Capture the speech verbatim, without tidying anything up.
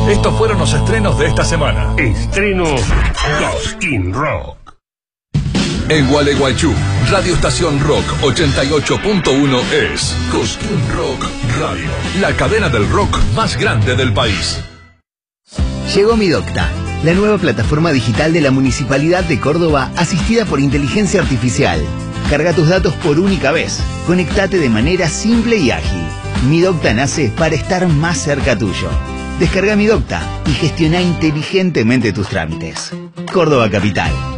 Estos fueron los estrenos de esta semana. Estrenos Cosquín Rock. En Gualeguaychú, Radio Estación Rock ochenta y ocho punto uno es Cosquín Rock Radio, la cadena del rock más grande del país. Llegó Midocta, la nueva plataforma digital de la Municipalidad de Córdoba asistida por inteligencia artificial. Carga tus datos por única vez. Conectate de manera simple y ágil. Midocta nace para estar más cerca tuyo. Descarga Midocta y gestiona inteligentemente tus trámites. Córdoba Capital.